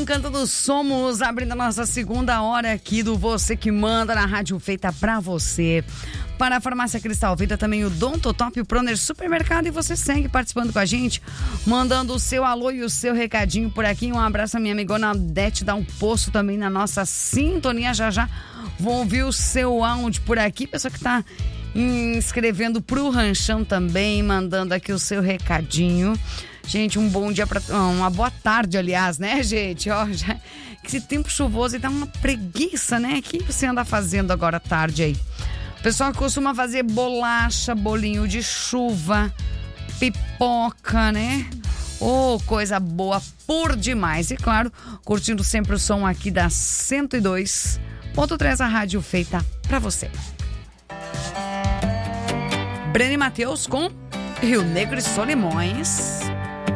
Cantando Somos, abrindo a nossa segunda hora aqui do Você Que Manda na rádio feita pra você. Para a Farmácia Cristal Vida, também o Dontotop, o Proner Supermercado, e você segue participando com a gente, mandando o seu alô e o seu recadinho por aqui. Um abraço à minha amigona Adete, dá um posto também na nossa sintonia. Já vou ouvir o seu áudio por aqui, pessoa que tá escrevendo pro Ranchão também, mandando aqui o seu recadinho. Gente, um bom dia, uma boa tarde, aliás, né, gente? Ó, já, esse tempo chuvoso e dá uma preguiça, né? O que você anda fazendo agora à tarde aí? O pessoal costuma fazer bolacha, bolinho de chuva, pipoca, né? Oh, coisa boa por demais. E claro, curtindo sempre o som aqui da 102.3, a rádio feita pra você. Breno e Matheus com Rio Negro e Solimões.